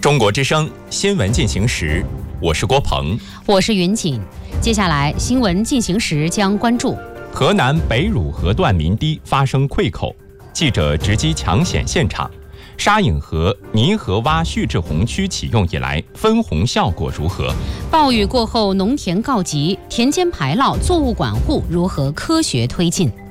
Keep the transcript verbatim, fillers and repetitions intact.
中国之声新闻进行时，我是郭鹏， 我是云锦。接下来新闻进行时将关注河南北汝河段民堤发生溃口，记者直击抢险现场。沙隐河泥河洼蓄滞洪区启用以来，分洪效果如何？ 暴雨过后，农田告急，田间排涝、作物管护如何科学推进？